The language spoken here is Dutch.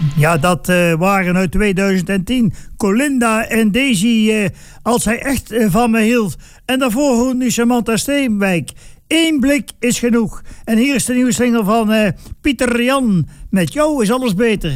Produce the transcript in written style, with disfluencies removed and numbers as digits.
Ja, dat waren uit 2010 Colinda en Daisy, als hij echt van me hield. En daarvoor hoorde nu Samantha Steenwijk. 1 blik is genoeg. En hier is de nieuwe single van Pieter Jan. Met jou is alles beter.